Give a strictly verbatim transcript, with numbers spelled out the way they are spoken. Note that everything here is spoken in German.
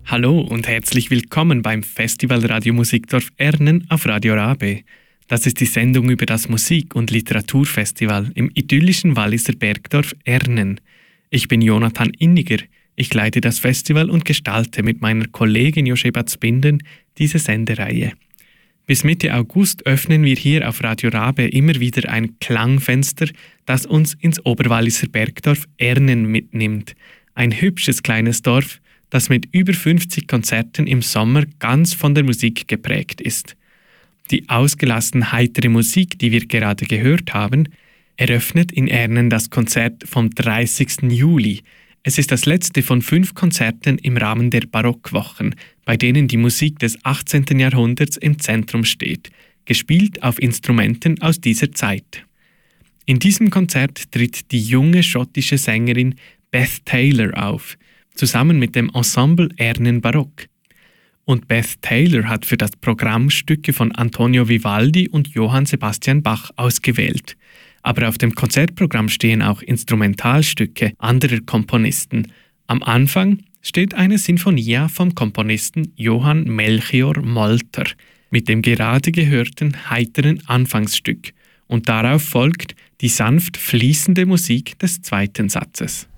Hallo und herzlich willkommen beim Festival Radio Musikdorf Ernen auf Radio Rabe. Das ist die Sendung über das Musik- und Literaturfestival im idyllischen Walliser Bergdorf Ernen. Ich bin Jonathan Inniger. Ich leite das Festival und gestalte mit meiner Kollegin Josheba Zbinden diese Sendereihe. Bis Mitte August öffnen wir hier auf Radio Rabe immer wieder ein Klangfenster, das uns ins Oberwalliser Bergdorf Ernen mitnimmt. Ein hübsches kleines Dorf, das mit über fünfzig Konzerten im Sommer ganz von der Musik geprägt ist. Die ausgelassen heitere Musik, die wir gerade gehört haben, eröffnet in Ernen das Konzert vom dreißigsten Juli. Es ist das letzte von fünf Konzerten im Rahmen der Barockwochen, bei denen die Musik des achtzehnten Jahrhunderts im Zentrum steht, gespielt auf Instrumenten aus dieser Zeit. In diesem Konzert tritt die junge schottische Sängerin Beth Taylor auf, zusammen mit dem Ensemble Ernen Barock. Und Beth Taylor hat für das Programm Stücke von Antonio Vivaldi und Johann Sebastian Bach ausgewählt. Aber auf dem Konzertprogramm stehen auch Instrumentalstücke anderer Komponisten. Am Anfang steht eine Sinfonia vom Komponisten Johann Melchior Molter mit dem gerade gehörten heiteren Anfangsstück. Und darauf folgt die sanft fließende Musik des zweiten Satzes.